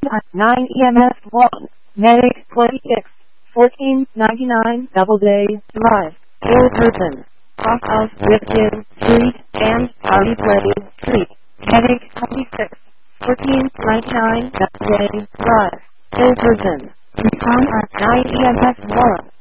9 EMS 1, Medic 26, 1499 Doubleday Drive, ill person, off of Rifkin Street and Party Place Street, Medic 26, 1499 Doubleday Drive, ill person, respond at 9 EMS 1.